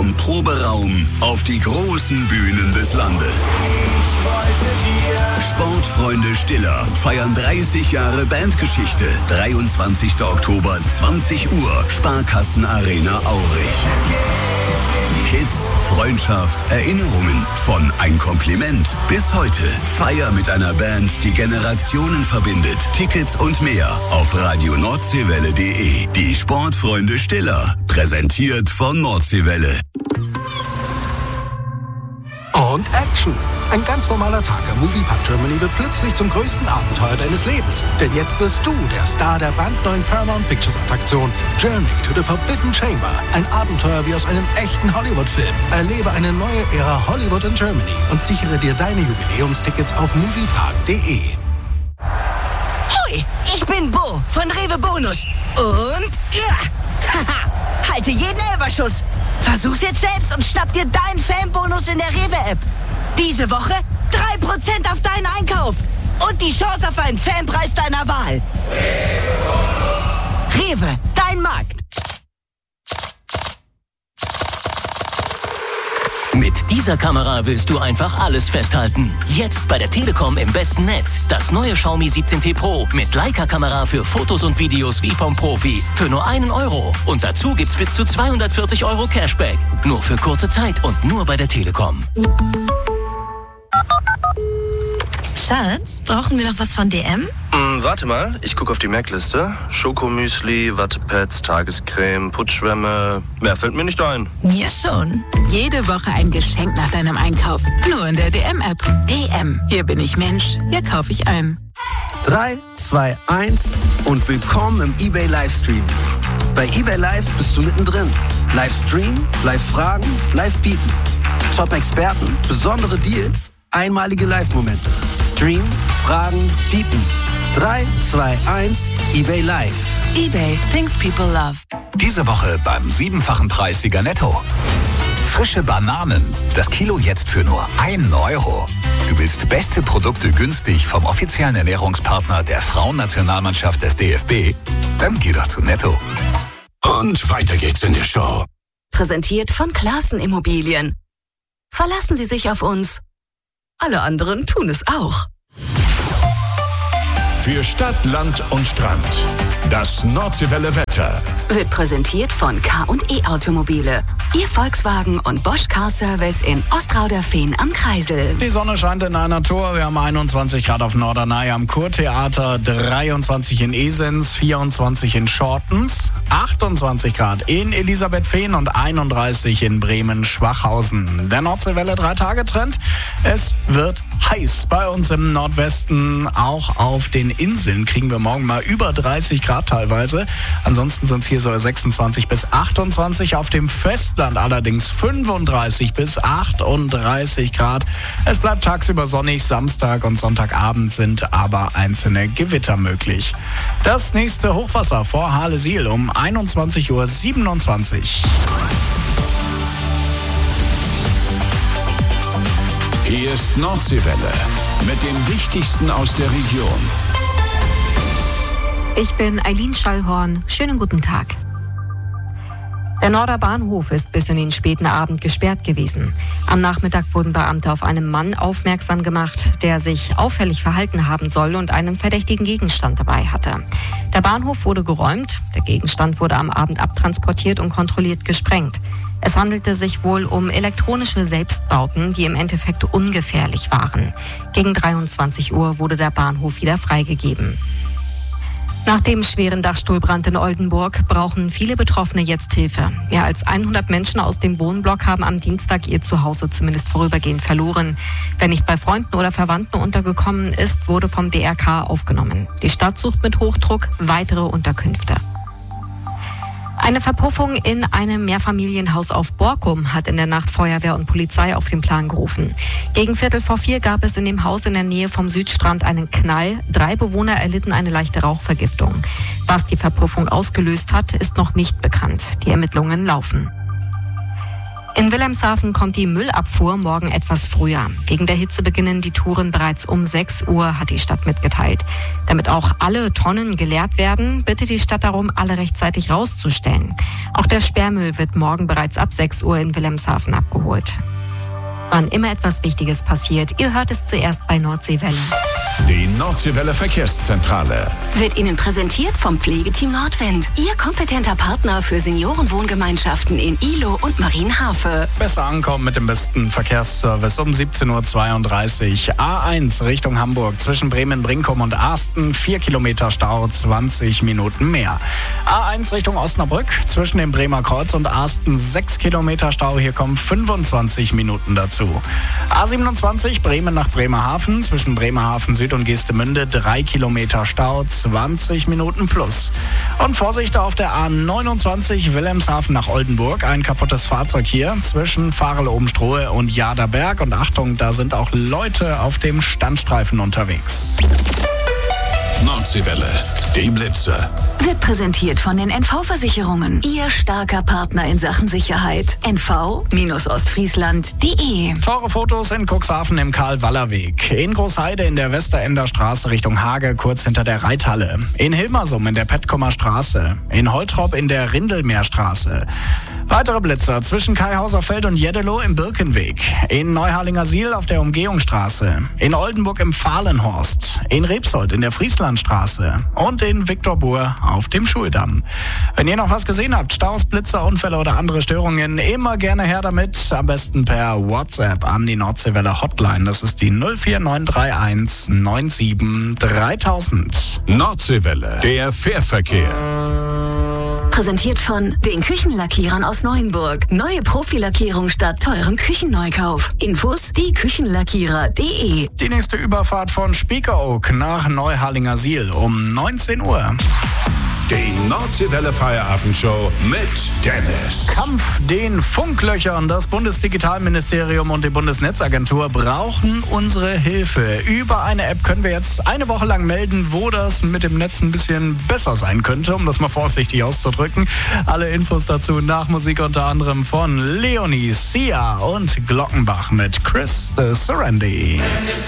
vom Proberaum auf die großen Bühnen des Landes. Sportfreunde Stiller feiern 30 Jahre Bandgeschichte. 23. Oktober, 20 Uhr, Sparkassenarena Aurich. Hits, Freundschaft, Erinnerungen, von ein Kompliment bis heute. Feier mit einer Band, die Generationen verbindet. Tickets und mehr auf radionordseewelle.de. Die Sportfreunde Stiller, präsentiert von Nordseewelle. Und Action! Ein ganz normaler Tag am Moviepark Germany wird plötzlich zum größten Abenteuer deines Lebens. Denn jetzt wirst du der Star der brandneuen Paramount Pictures Attraktion Journey to the Forbidden Chamber. Ein Abenteuer wie aus einem echten Hollywood-Film. Erlebe eine neue Ära Hollywood in Germany und sichere dir deine Jubiläumstickets auf moviepark.de. Hoi, ich bin Bo von Rewe Bonus. Und haha, halte jeden Elberschuss. Versuch's jetzt selbst und schnapp dir deinen Fanbonus in der Rewe-App. Diese Woche 3% auf deinen Einkauf und die Chance auf einen Fanpreis deiner Wahl. Rewe, dein Markt. Mit dieser Kamera willst du einfach alles festhalten. Jetzt bei der Telekom im besten Netz. Das neue Xiaomi 17T Pro mit Leica-Kamera für Fotos und Videos wie vom Profi. Für nur €1. Und dazu gibt's bis zu 240 € Cashback. Nur für kurze Zeit und nur bei der Telekom. Schatz, brauchen wir noch was von DM? Warte mal, ich gucke auf die Merkliste. Schokomüsli, Wattepads, Tagescreme, Putzschwämme. Mehr fällt mir nicht ein. Mir schon. Jede Woche ein Geschenk nach deinem Einkauf. Nur in der DM-App. DM. Hier bin ich Mensch. Hier kaufe ich ein. 3, 2, 1 und willkommen im eBay Livestream. Bei eBay Live bist du mittendrin. Livestream, Live-Fragen, Live-Bieten. Top-Experten, besondere Deals, einmalige Live-Momente. Stream, Fragen, Bieten. 3, 2, 1, eBay Live. eBay, things people love. Diese Woche beim 7-fachen Preis Sieger Netto. Frische Bananen, das Kilo jetzt für nur €1. Du willst beste Produkte günstig vom offiziellen Ernährungspartner der Frauennationalmannschaft des DFB? Dann geh doch zu Netto. Und weiter geht's in der Show. Präsentiert von Classen Immobilien. Verlassen Sie sich auf uns. Alle anderen tun es auch. Für Stadt, Land und Strand. Das Nordseewelle Wetter. Wird präsentiert von K&E Automobile. Ihr Volkswagen und Bosch Car Service in Ostrauderfehn am Kreisel. Die Sonne scheint in einer Tour. Wir haben 21 Grad auf Norderney am Kurtheater, 23 in Esens, 24 in Schortens, 28 Grad in Elisabethfehn und 31 in Bremen-Schwachhausen. Der Nordseewelle 3-Tage-Trend. Es wird heiß bei uns im Nordwesten. Auch auf den Inseln kriegen wir morgen mal über 30 Grad teilweise. Ansonsten sind es hier so 26 bis 28. Auf dem Festland allerdings 35 bis 38 Grad. Es bleibt tagsüber sonnig. Samstag und Sonntagabend sind aber einzelne Gewitter möglich. Das nächste Hochwasser vor Hahlesiel um 21:27 Uhr. Hier ist Nordseewelle mit dem Wichtigsten aus der Region. Ich bin Eileen Schallhorn. Schönen guten Tag. Der Norder Bahnhof ist bis in den späten Abend gesperrt gewesen. Am Nachmittag wurden Beamte auf einen Mann aufmerksam gemacht, der sich auffällig verhalten haben soll und einen verdächtigen Gegenstand dabei hatte. Der Bahnhof wurde geräumt, der Gegenstand wurde am Abend abtransportiert und kontrolliert gesprengt. Es handelte sich wohl um elektronische Selbstbauten, die im Endeffekt ungefährlich waren. Gegen 23 Uhr wurde der Bahnhof wieder freigegeben. Nach dem schweren Dachstuhlbrand in Oldenburg brauchen viele Betroffene jetzt Hilfe. Mehr als 100 Menschen aus dem Wohnblock haben am Dienstag ihr Zuhause zumindest vorübergehend verloren. Wer nicht bei Freunden oder Verwandten untergekommen ist, wurde vom DRK aufgenommen. Die Stadt sucht mit Hochdruck weitere Unterkünfte. Eine Verpuffung in einem Mehrfamilienhaus auf Borkum hat in der Nacht Feuerwehr und Polizei auf den Plan gerufen. Gegen 3:45 gab es in dem Haus in der Nähe vom Südstrand einen Knall. 3 Bewohner erlitten eine leichte Rauchvergiftung. Was die Verpuffung ausgelöst hat, ist noch nicht bekannt. Die Ermittlungen laufen. In Wilhelmshaven kommt die Müllabfuhr morgen etwas früher. Wegen der Hitze beginnen die Touren bereits um 6 Uhr, hat die Stadt mitgeteilt. Damit auch alle Tonnen geleert werden, bittet die Stadt darum, alle rechtzeitig rauszustellen. Auch der Sperrmüll wird morgen bereits ab 6 Uhr in Wilhelmshaven abgeholt. Wann immer etwas Wichtiges passiert, ihr hört es zuerst bei Nordseewelle. Die Nordseewelle Verkehrszentrale wird Ihnen präsentiert vom Pflegeteam Nordwind. Ihr kompetenter Partner für Seniorenwohngemeinschaften in Ihlow und Marienhafe. Besser ankommen mit dem besten Verkehrsservice um 17.32 Uhr. A1 Richtung Hamburg zwischen Bremen-Brinkum und Asten. 4 Kilometer Stau, 20 Minuten mehr. A1 Richtung Osnabrück zwischen dem Bremer Kreuz und Asten. 6 Kilometer Stau, hier kommen 25 Minuten dazu. A27 Bremen nach Bremerhaven zwischen Bremerhaven Süd und Geestemünde 3 Kilometer Stau, 20 Minuten plus. Und Vorsicht auf der A29 Wilhelmshaven nach Oldenburg. Ein kaputtes Fahrzeug hier zwischen Farel-Obenstruhe und Jaderberg. Und Achtung, da sind auch Leute auf dem Standstreifen unterwegs. Nordseewelle, die Blitzer. Wird präsentiert von den NV-Versicherungen. Ihr starker Partner in Sachen Sicherheit. NV-Ostfriesland.de. Teure Fotos in Cuxhaven im Karl-Waller-Weg. In Großheide in der Westerender Straße Richtung Hage, kurz hinter der Reithalle. In Hilmersum in der Petkomer Straße. In Holtrop in der Rindelmeerstraße. Weitere Blitzer zwischen Kaihauserfeld und Jeddelo im Birkenweg. In Neuharlingersiel auf der Umgehungsstraße. In Oldenburg im Fahlenhorst. In Rebsold in der Frieslandstraße. Und in Viktorbuhr auf dem Schuldamm. Wenn ihr noch was gesehen habt, Staus, Blitzer, Unfälle oder andere Störungen, immer gerne her damit. Am besten per WhatsApp an die Nordseewelle Hotline. Das ist die 04931 97 3000. Nordseewelle, der Fährverkehr. Präsentiert von den Küchenlackierern aus Neuenburg. Neue Profilackierung statt teurem Küchenneukauf. Infos dieküchenlackierer.de. Die nächste Überfahrt von Spiekeroog nach Neuharlingersiel um 19 Uhr. Die Nordseewelle Feierabendshow mit Dennis. Kampf den Funklöchern. Das Bundesdigitalministerium und die Bundesnetzagentur brauchen unsere Hilfe. Über eine App können wir jetzt eine Woche lang melden, wo das mit dem Netz ein bisschen besser sein könnte, um das mal vorsichtig auszudrücken. Alle Infos dazu nach Musik unter anderem von Leonie, Sia und Glockenbach mit Chris the Serenity.